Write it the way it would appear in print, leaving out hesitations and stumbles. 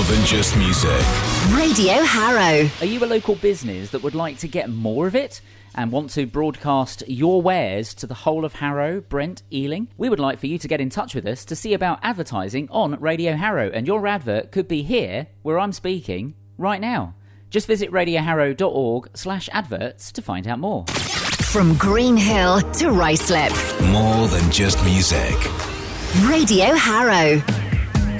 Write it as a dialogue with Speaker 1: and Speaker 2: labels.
Speaker 1: than just music.
Speaker 2: Radio Harrow.
Speaker 3: Are you a local business that would like to get more of it and want to broadcast your wares to the whole of Harrow, Brent, Ealing? We would like for you to get in touch with us to see about advertising on Radio Harrow, and your advert could be here, where I'm speaking, right now. Just visit radioharrow.org/adverts to find out more.
Speaker 2: From Green Hill to Ruislip.
Speaker 1: More than just music.
Speaker 2: Radio Harrow.